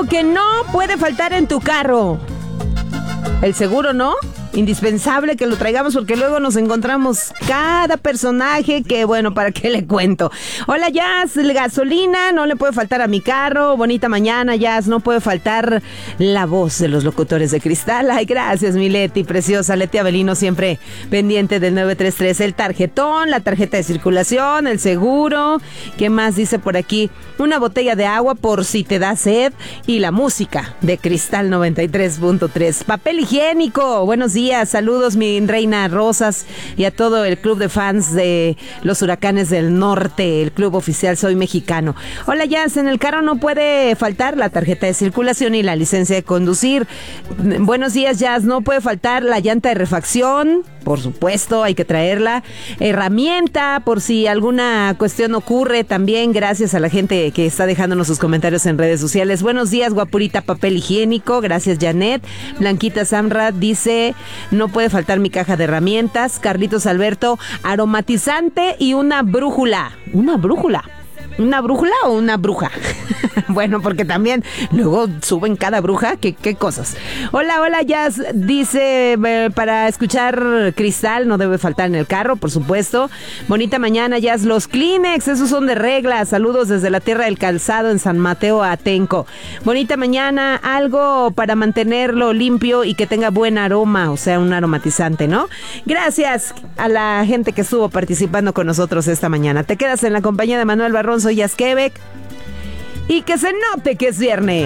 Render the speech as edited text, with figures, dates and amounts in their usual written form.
algo que no puede faltar en tu carro. El seguro, ¿no? Indispensable que lo traigamos porque luego nos encontramos cada personaje que, bueno, ¿para qué le cuento? Hola, Jazz, gasolina no le puede faltar a mi carro. Bonita mañana, Jazz, no puede faltar la voz de los locutores de Cristal. Ay, gracias, mi Leti, preciosa. Leti Avelino siempre pendiente del 933. El tarjetón, la tarjeta de circulación, el seguro. ¿Qué más dice por aquí? Una botella de agua por si te da sed y la música de Cristal 93.3. Papel higiénico, buenos días. Saludos, mi reina Rosas, y a todo el club de fans de los Huracanes del Norte, el club oficial Soy Mexicano. Hola, Jazz, en el carro no puede faltar la tarjeta de circulación y la licencia de conducir. Buenos días, Jazz, no puede faltar la llanta de refacción, por supuesto, hay que traerla. Herramienta, por si alguna cuestión ocurre, también gracias a la gente que está dejándonos sus comentarios en redes sociales. Buenos días, guapurita, papel higiénico, gracias, Janet. Blanquita Samra dice, no puede faltar mi caja de herramientas. Carlitos Alberto, aromatizante y una brújula. ¿Una brújula? ¿Una brújula o una bruja? Bueno, porque también luego suben cada bruja, ¿qué cosas? Hola, Jazz, dice, para escuchar Cristal no debe faltar en el carro, por supuesto. Bonita mañana, Jazz, los Kleenex, esos son de regla. Saludos desde la Tierra del Calzado en San Mateo, Atenco. Bonita mañana, algo para mantenerlo limpio y que tenga buen aroma, o sea, un aromatizante, ¿no? Gracias a la gente que estuvo participando con nosotros esta mañana. Te quedas en la compañía de Manuel Barrón, soy Jazz Quebec. Y que se note que es viernes.